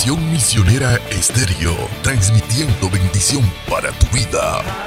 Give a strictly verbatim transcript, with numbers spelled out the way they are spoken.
Misión Misionera Estéreo, transmitiendo bendición para tu vida.